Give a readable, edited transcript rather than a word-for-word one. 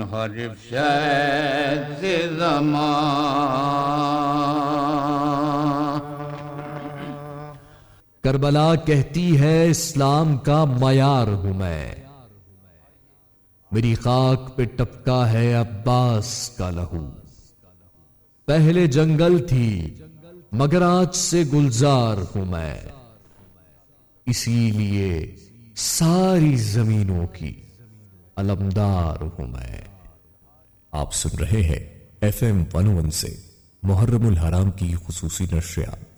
हरिफ शैसे ज़मां। Karbala कहती है इस्लाम का मयार हूं मैं, मेरी खाक पे टपका है अब्बास का लहू। पहले जंगल थी मगर आज से गुलजार हूं मैं, इसीलिए सारी जमीनों की अलमदार हूं मैं। आप सुन रहे हैं FM 101 से मुहर्रमुल हराम की खुसूसी नशरियात।